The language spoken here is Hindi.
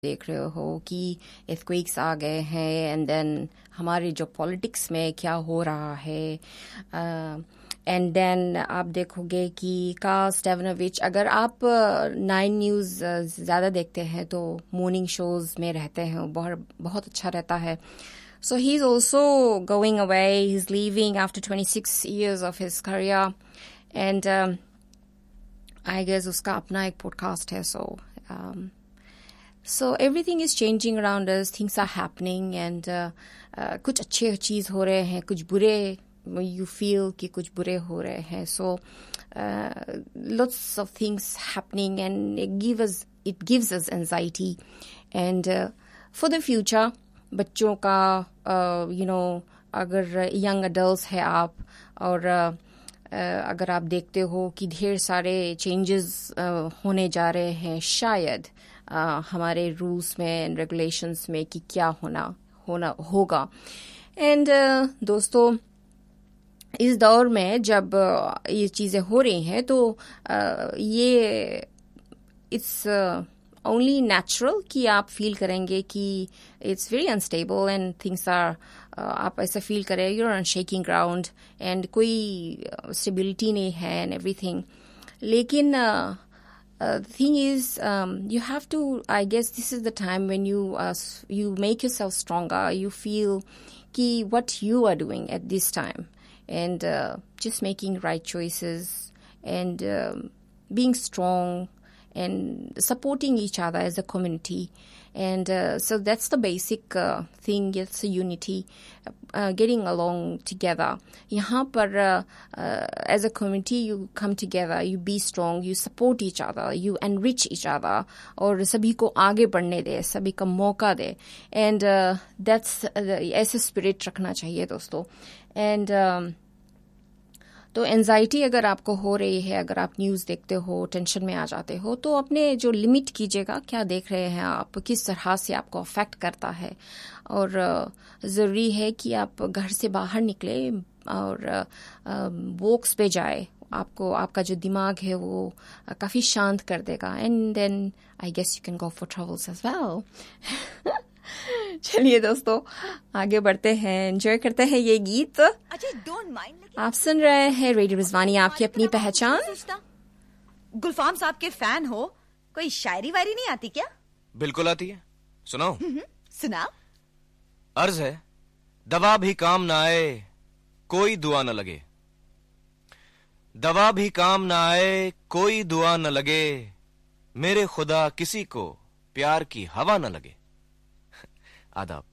देख रहे हो कि earthquakes आ गए हैं एंड देन हमारे जो पॉलिटिक्स में क्या हो रहा है एंड देन आप देखोगे कि कार्ल स्टेवनोविच, अगर आप 9 न्यूज़ ज़्यादा देखते हैं तो मॉर्निंग शोज में रहते हैं, बहुत बहुत अच्छा रहता है. So he's also going away. He's leaving after 26 years of his career. And I guess उसका अपना एक podcast है. So everything is changing around us. Things are happening and कुछ अच्छे चीज हो रहे हैं, कुछ बुरे, you feel कि कुछ बुरे हो रहे हैं. So lots of things happening and it gives us anxiety. And for the future, बच्चों का अगर यंग अडल्ट्स है आप और अगर आप देखते हो कि ढेर सारे चेंजेस होने जा रहे हैं शायद हमारे रूल्स में एंड रेगुलेशंस में कि क्या होगा. एंड दोस्तों, इस दौर में जब ये चीज़ें हो रही हैं तो ये इट्स only natural कि आप फील करेंगे कि it's very unstable and things are आप ऐसा फील करें you're on shaking ground and कोई stability नहीं है and everything. लेकिन the thing is you have to, I guess this is the time when you make yourself stronger. You feel कि what you are doing at this time and just making right choices and being strong and supporting each other as a community. And so that's the basic thing. It's a unity, getting along together. यहाँ पर as a community you come together, you be strong, you support each other, you enrich each other और सभी को आगे बढ़ने दे, सभी का मौका दे. And that's ऐसे spirit रखना चाहिए दोस्तों. And तो एंजाइटी अगर आपको हो रही है, अगर आप न्यूज़ देखते हो, टेंशन में आ जाते हो, तो अपने जो लिमिट कीजिएगा, क्या देख रहे हैं आप, किस तरह से आपको अफेक्ट करता है. और ज़रूरी है कि आप घर से बाहर निकले और वॉक्स पे जाए. आपका जो दिमाग है वो काफ़ी शांत कर देगा. And then I guess you can go for travels as well. चलिए दोस्तों, आगे बढ़ते हैं, एंजॉय करते हैं ये गीत. आप सुन रहे हैं रेडियो रिजवानी, आपकी अपनी पहचान. गुलफाम साहब के फैन हो, कोई शायरी वायरी नहीं आती क्या? बिल्कुल आती है, सुनाओ. सुना. अर्ज है, दवा भी काम ना आए कोई दुआ न लगे, दवा भी काम ना आए कोई दुआ न लगे, मेरे खुदा किसी को प्यार की हवा न लगे. आदाब.